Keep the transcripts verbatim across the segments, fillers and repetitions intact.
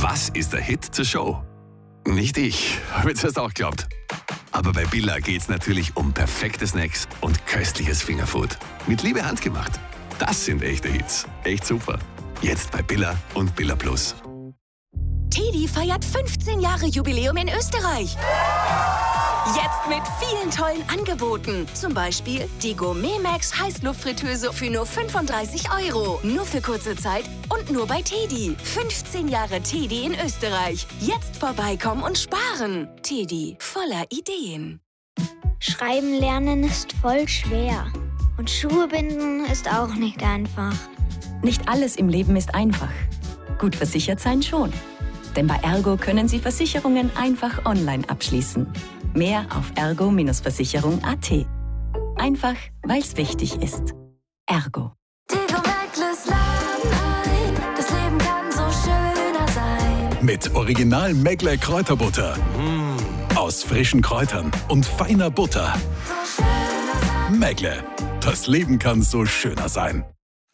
Was ist der Hit zur Show? Nicht ich, habe jetzt erst auch geglaubt. Aber bei Billa geht's natürlich um perfekte Snacks und köstliches Fingerfood. Mit Liebe handgemacht. Das sind echte Hits. Echt super. Jetzt bei Billa und Billa Plus. Teddy feiert fünfzehn Jahre Jubiläum in Österreich. Jetzt mit vielen tollen Angeboten. Zum Beispiel die Gourmet Max Heißluftfritteuse für nur fünfunddreißig Euro. Nur für kurze Zeit und nur bei Teddy. fünfzehn Jahre Teddy in Österreich. Jetzt vorbeikommen und sparen. Teddy, voller Ideen. Schreiben lernen ist voll schwer. Und Schuhe binden ist auch nicht einfach. Nicht alles im Leben ist einfach. Gut versichert sein schon. Denn bei Ergo können Sie Versicherungen einfach online abschließen. Mehr auf ergo Versicherung punkt at. Einfach, weil es wichtig ist. Ergo. Das Leben kann so schöner sein. Mit Original Meckler Kräuterbutter. Mm. Aus frischen Kräutern und feiner Butter. So Meckler. Das Leben kann so schöner sein.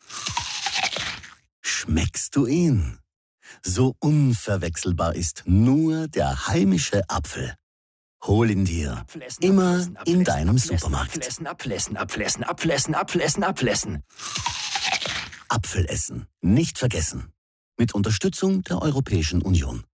Schmeckst du ihn? So unverwechselbar ist nur der heimische Apfel. Hol ihn dir. Immer in deinem Supermarkt. Abflessen, abflessen, abflessen, abflessen, abflessen, abflessen. Apfelessen. Nicht vergessen. Mit Unterstützung der Europäischen Union.